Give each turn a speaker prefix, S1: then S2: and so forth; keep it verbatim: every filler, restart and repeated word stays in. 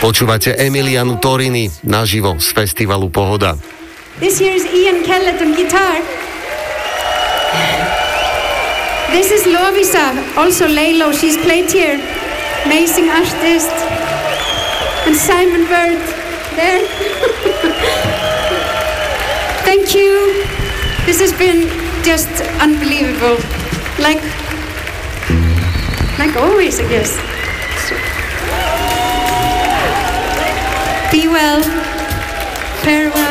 S1: Počúvate Emilianu Torini naživo z festivalu Pohoda.
S2: This here is Ian Kellett on guitar. This is Lovisa, also Laylo, she's played here. Amazing artist. And Simon Bird, there. Thank you. This has been just unbelievable. Like, like always, I guess. Be well. Farewell.